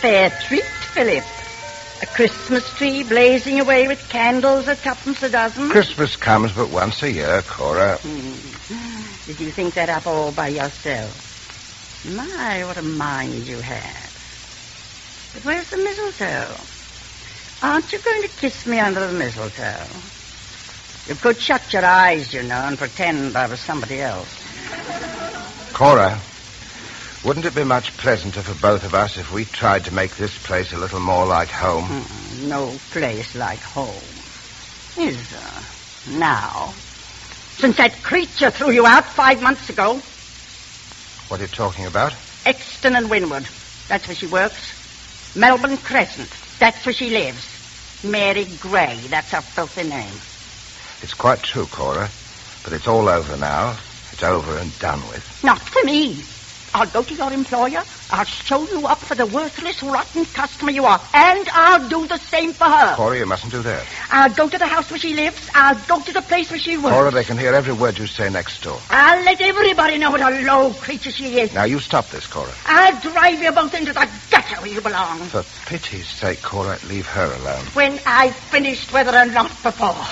fair treat, Philip. A Christmas tree blazing away with candles at twopence a dozen. Christmas comes but once a year, Cora. Did you think that up all by yourself? My, what a mind you have. But where's the mistletoe? Aren't you going to kiss me under the mistletoe? You could shut your eyes, you know, and pretend I was somebody else. Cora, wouldn't it be much pleasanter for both of us if we tried to make this place a little more like home? No place like home. Is there? Now? Since that creature threw you out 5 months ago. What are you talking about? Exton and Winwood. That's where she works. Melbourne Crescent. That's where she lives. Mary Gray. That's her filthy name. It's quite true, Cora. But it's all over now. It's over and done with. Not for me. I'll go to your employer. I'll show you up for the worthless, rotten customer you are. And I'll do the same for her. Cora, you mustn't do that. I'll go to the house where she lives. I'll go to the place where she works. Cora, they can hear every word you say next door. I'll let everybody know what a low creature she is. Now, you stop this, Cora. I'll drive you both into the gutter where you belong. For pity's sake, Cora, leave her alone. When I've finished whether or not before.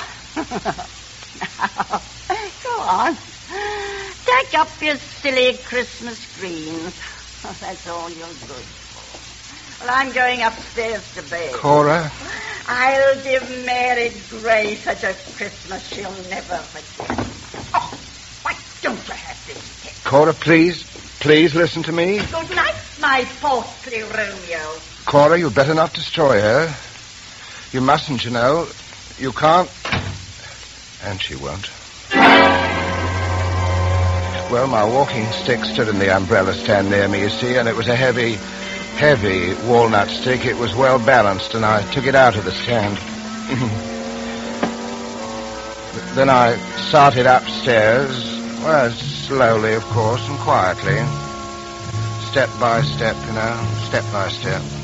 Now, go on. Take up your silly Christmas greens. Oh, that's all you're good for. Well, I'm going upstairs to bed. Cora? I'll give Mary Gray such a Christmas she'll never forget. Oh, why don't you have this head? Cora, please listen to me. Good night, my portly Romeo. Cora, you'd better not destroy her. You mustn't, you know. You can't. And she won't. Well, my walking stick stood in the umbrella stand near me, you see, and it was a heavy walnut stick. It was well balanced, and I took it out of the stand. Then I started upstairs, well, slowly, of course, and quietly. Step by step, you know, step by step.